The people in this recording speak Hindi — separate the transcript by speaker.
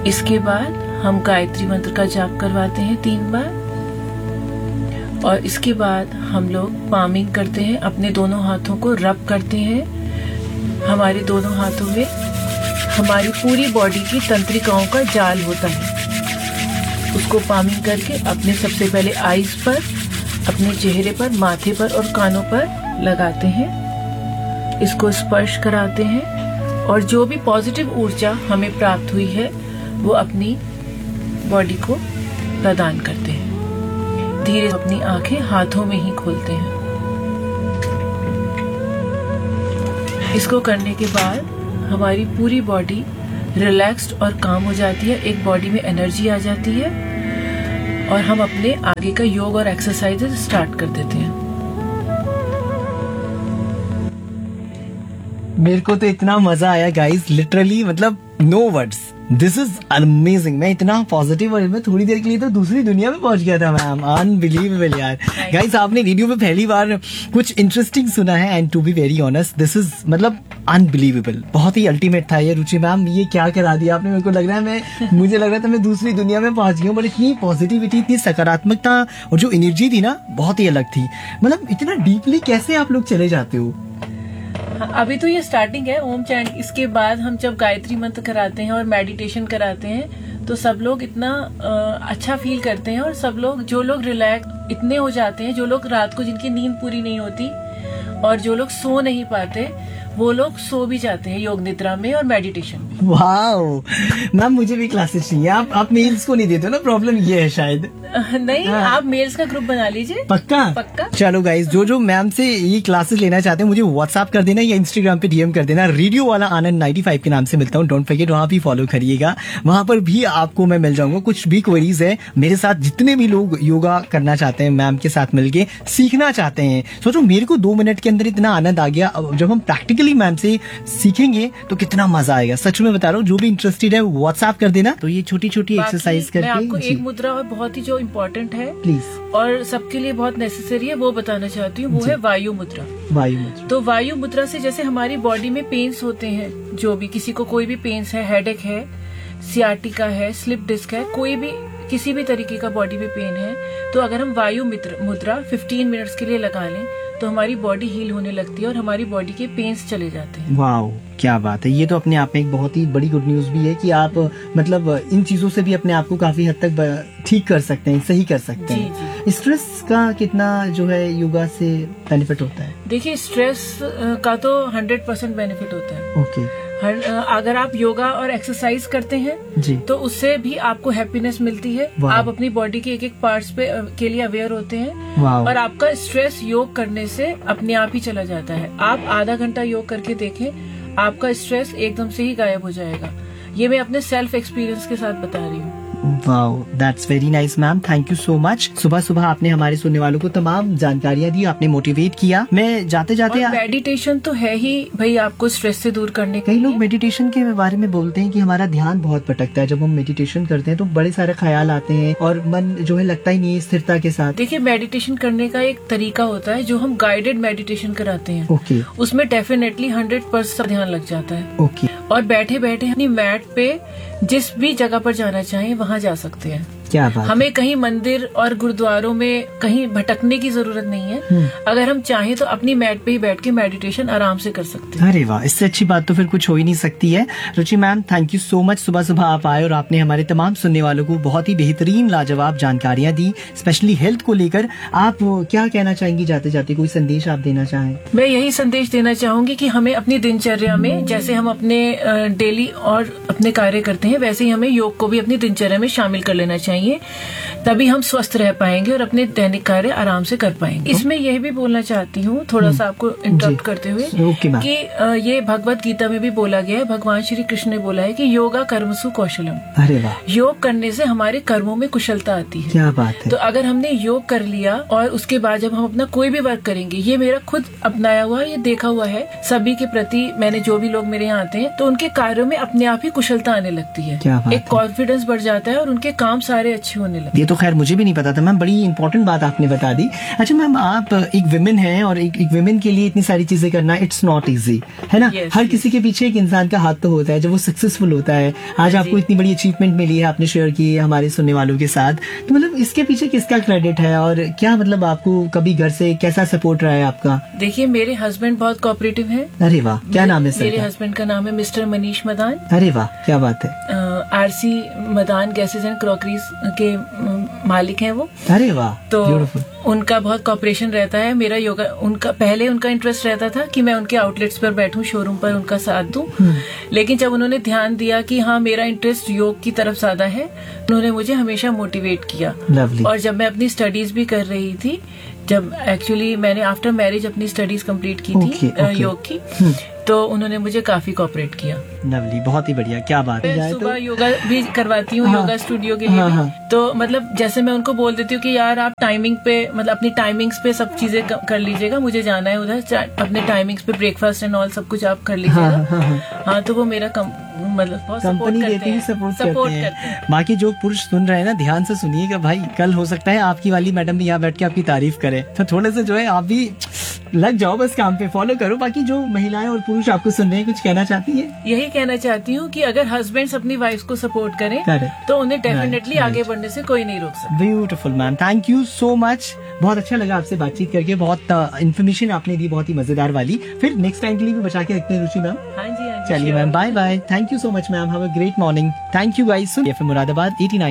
Speaker 1: इसके बाद हम गायत्री मंत्र का जाप करवाते हैं 3 बार और इसके बाद हम लोग पामिंग करते हैं, अपने दोनों हाथों को रब करते हैं। हमारे दोनों हाथों में हमारी पूरी बॉडी की तंत्रिकाओं का जाल होता है, उसको पामिंग करके अपने सबसे पहले आईज पर, अपने चेहरे पर, माथे पर और कानों पर लगाते हैं, इसको स्पर्श कराते हैं और जो भी पॉजिटिव ऊर्जा हमें प्राप्त हुई है वो अपनी बॉडी को प्रदान करते हैं। धीरे अपनी आंखें हाथों में ही खोलते हैं। इसको करने के बाद हमारी पूरी बॉडी रिलैक्स्ड और काम हो जाती है, एक बॉडी में एनर्जी आ जाती है और हम अपने आगे का योग और एक्सरसाइजेस स्टार्ट कर देते हैं।
Speaker 2: मेरे को तो इतना मजा आया गाइस, लिटरली मतलब no words, this is amazing. मैं इतना पॉजिटिव और मैं थोड़ी देर के लिए तो दूसरी दुनिया में पहुंच गया था मैम, अनबिलीवेबल यार। गाइस आपने रेडियो पे पहली बार कुछ इंटरेस्टिंग सुना है and to be very honest this is मतलब अनबिलीवेबल, बहुत ही अल्टीमेट था ये। रुचि मैम ये क्या करा दिया आपने, मेरे को लग रहा है मुझे लग रहा था मैं दूसरी दुनिया में पहुंच गया हूँ। बट इतनी पॉजिटिविटी, इतनी सकारात्मकता और जो एनर्जी थी ना बहुत ही अलग थी। मतलब इतना डीपली कैसे आप लोग चले जाते हो?
Speaker 1: अभी तो ये स्टार्टिंग है ओम चैंट, इसके बाद हम जब गायत्री मंत्र कराते हैं और मेडिटेशन कराते हैं तो सब लोग इतना अच्छा फील करते हैं और सब लोग, जो लोग रिलैक्स इतने हो जाते हैं, जो लोग रात को जिनकी नींद पूरी नहीं होती और जो लोग सो नहीं पाते वो लोग सो भी जाते हैं योग निद्रा में और मेडिटेशन में।
Speaker 2: वाओ मैम मुझे भी क्लासेस चाहिए। आप मेल्स को नहीं देते हो ना, प्रॉब्लम ये है शायद।
Speaker 1: नहीं आप मेल्स का ग्रुप बना लीजिए।
Speaker 2: पक्का। चलो गाइस जो मैम से ये क्लासेस लेना चाहते हैं मुझे व्हाट्सएप कर देना या इंस्टाग्राम पे डीएम कर देना। रेडियो वाला आनंद 95 के नाम से मिलता हूँ, डोंट फॉरगेट वहाँ भी फॉलो करिएगा, वहाँ पर भी आपको मैं मिल जाऊंगा। कुछ भी क्वेरीज है मेरे साथ, जितने भी लोग योगा करना चाहते हैं मैम के साथ मिलके सीखना चाहते हैं, सोचो मेरे को 2 मिनट के अंदर इतना आनंद आ गया। जब हम प्रैक्टिकली मैम से सीखेंगे तो कितना मजा आएगा, सच में बता रहा हूँ। जो भी इंटरेस्टेड है व्हाट्सएप कर देना। तो ये छोटी छोटी एक्सरसाइज करके
Speaker 1: मैं आपको एक मुद्रा और बहुत ही जो इम्पोर्टेंट है
Speaker 2: प्लीज
Speaker 1: और सबके लिए बहुत नेसेसरी है वो बताना चाहती हूँ, वो है वायु मुद्रा। तो वायु मुद्रा से जैसे हमारी बॉडी में पेन्स होते हैं, जो भी किसी को कोई भी पेन्स है, हेडेक है, सियाटिका है, स्लिप डिस्क है, कोई भी किसी भी तरीके का बॉडी में पेन है, तो अगर हम वायु मुद्रा 15 मिनट्स के लिए लगा लें तो हमारी बॉडी हील होने लगती है और हमारी बॉडी के पेन्स चले जाते हैं।
Speaker 2: वाओ क्या बात है, ये तो अपने आप में एक बहुत ही बड़ी गुड न्यूज भी है कि आप मतलब इन चीजों से भी अपने आप को काफी हद तक ठीक कर सकते हैं, सही कर सकते हैं। स्ट्रेस का कितना जो है योगा से बेनिफिट होता है?
Speaker 1: देखिए स्ट्रेस का तो 100% बेनिफिट होता है।
Speaker 2: ओके।
Speaker 1: अगर आप योगा और एक्सरसाइज करते हैं
Speaker 2: जी,
Speaker 1: तो उससे भी आपको हैप्पीनेस मिलती है। आप अपनी बॉडी के एक एक पार्ट्स के लिए अवेयर होते हैं और आपका स्ट्रेस योग करने से अपने आप ही चला जाता है। आप आधा घंटा योग करके देखें, आपका स्ट्रेस एकदम से ही गायब हो जाएगा। ये मैं अपने सेल्फ एक्सपीरियंस के साथ बता रही हूँ।
Speaker 2: Wow that's very nice ma'am, thank you so much. सुबह सुबह आपने हमारे सुनने वालों को तमाम जानकारियाँ दी, आपने मोटिवेट किया। मैं जाते जाते
Speaker 1: मेडिटेशन तो है ही भाई आपको स्ट्रेस से दूर करने के
Speaker 2: कई लोग मेडिटेशन के बारे में बोलते हैं कि हमारा ध्यान बहुत भटकता है। जब हम मेडिटेशन करते हैं तो बड़े सारे ख्याल आते हैं और मन जो है लगता ही नहीं है स्थिरता के साथ।
Speaker 1: देखिए मेडिटेशन करने का एक तरीका होता है जो हम गाइडेड मेडिटेशन कराते हैं।
Speaker 2: ओके।
Speaker 1: उसमें डेफिनेटली 100% ध्यान लग जाता है।
Speaker 2: ओके।
Speaker 1: और बैठे बैठे अपनी मैट पे जिस भी जगह पर जाना चाहें वहाँ जा सकते हैं।
Speaker 2: क्या बात
Speaker 1: हमें कहीं मंदिर और गुरुद्वारों में कहीं भटकने की जरूरत नहीं है। अगर हम चाहें तो अपनी मैट पे ही बैठ के मेडिटेशन आराम से कर सकते हैं।
Speaker 2: अरे वाह, इससे अच्छी बात तो फिर कुछ हो ही नहीं सकती है। रुचि ma'am thank you so much, सुबह सुबह आप आए और आपने हमारे तमाम सुनने वालों को बहुत ही बेहतरीन लाजवाब जानकारियाँ दी, स्पेशली हेल्थ को लेकर। आप क्या कहना चाहेंगी जाते जाते, कोई संदेश आप देना चाहें?
Speaker 1: मैं यही संदेश देना चाहूंगी कि हमें अपनी दिनचर्या में जैसे हम अपने डेली और अपने कार्य करते हैं वैसे ही हमें योग को भी अपनी दिनचर्या में शामिल कर लेना चाहिए, तभी हम स्वस्थ रह पाएंगे और अपने दैनिक कार्य आराम से कर पाएंगे। इसमें यह भी बोलना चाहती हूँ थोड़ा सा आपको इंटरप्ट करते हुए कि ये भगवत गीता में भी बोला गया है, भगवान श्री कृष्ण ने बोला है कि योगा कर्मसु कौशलम।
Speaker 2: अरे वाह।
Speaker 1: योग करने से हमारे कर्मों में कुशलता आती है।
Speaker 2: क्या बात है।
Speaker 1: तो अगर हमने योग कर लिया और उसके बाद जब हम अपना कोई भी वर्क करेंगे, ये मेरा खुद अपनाया हुआ, ये देखा हुआ है सभी के प्रति, मैंने जो भी लोग मेरे यहाँ आते हैं तो उनके कार्यों में अपने आप ही कुशलता आने लगती है, एक कॉन्फिडेंस बढ़ जाता है और उनके काम सारे अच्छी होने लगी।
Speaker 2: ये तो खैर मुझे भी नहीं पता था मैम, बड़ी इंपॉर्टेंट बात आपने बता दी। अच्छा मैम, आप एक विमेन हैं और एक विमेन के लिए इतनी सारी चीजें करना इट्स नॉट इजी, है ना? हर किसी के पीछे एक इंसान का हाथ तो होता है जब वो सक्सेसफुल होता है। आज आपको इतनी बड़ी अचीवमेंट मिली है, आपने शेयर की है हमारे सुनने वालों के साथ, तो मतलब इसके पीछे किसका क्रेडिट है और क्या मतलब आपको कभी घर से कैसा सपोर्ट रहा है आपका?
Speaker 1: देखिए, मेरे हस्बैंड बहुत कोऑपरेटिव हैं।
Speaker 2: अरे वाह, क्या नाम है सर?
Speaker 1: मेरे हस्बैंड का नाम है मिस्टर मनीष मदान।
Speaker 2: अरे वाह, क्या बात है।
Speaker 1: RC Madan gases and crockeries के मालिक हैं वो।
Speaker 2: अरे वाह,
Speaker 1: तो
Speaker 2: ब्यूटीफुल।
Speaker 1: उनका बहुत कॉपरेशन रहता है। मेरा योगा, पहले उनका इंटरेस्ट रहता था कि मैं उनके आउटलेट्स पर बैठूं, शोरूम पर उनका साथ दूं, लेकिन जब उन्होंने ध्यान दिया कि हाँ मेरा इंटरेस्ट योग की तरफ ज्यादा है, उन्होंने मुझे हमेशा मोटिवेट किया।
Speaker 2: Lovely.
Speaker 1: और जब मैं अपनी स्टडीज भी कर रही थी, जब एक्चुअली मैंने आफ्टर मैरिज अपनी स्टडीज कंप्लीट की थी योग की, तो उन्होंने मुझे काफी कोऑपरेट किया।
Speaker 2: लवली, बहुत ही बढ़िया, क्या बात है।
Speaker 1: सुबह योगा भी करवाती हूँ, योगा स्टूडियो के लिए भी। तो मतलब जैसे मैं उनको बोल देती हूँ कि यार आप टाइमिंग पे, मतलब अपनी टाइमिंग्स पे सब चीजें कर लीजिएगा, मुझे जाना है उधर, अपने टाइमिंग्स पे ब्रेकफास्ट एंड ऑल सब कुछ आप कर लीजिएगा। हाँ, तो वो मेरा मतलब बहुत
Speaker 2: कंपनी देती है, सपोर्ट करते हैं। बाकी जो पुरुष सुन रहे हैं ना, ध्यान से सुनिएगा भाई, कल हो सकता है आपकी वाली मैडम भी यहाँ बैठ के आपकी तारीफ करे, तो थोड़े से जो है आप भी लग जाओ बस काम पे, फॉलो करो। बाकी जो महिलाएं और पुरुष आपको सुन रहे हैं, कुछ कहना चाहती है?
Speaker 1: यही कहना चाहती हूँ कि अगर हस्बैंड्स अपनी वाइफ को सपोर्ट करें तो उन्हें डेफिनेटली आगे बढ़ने से कोई नहीं रोक सकता।
Speaker 2: Beautiful ma'am, thank you so much. बहुत अच्छा लगा आपसे बातचीत करके, बहुत इन्फॉर्मेशन आपने दी, बहुत ही मजेदार वाली। फिर नेक्स्ट टाइम के लिए भी बचा के रखते हैं रुचि मैम।
Speaker 1: हाँ जी,
Speaker 2: चलिए ma'am, bye bye. Thank you so much ma'am, have a great morning. Thank you guys. FM Moradabad 89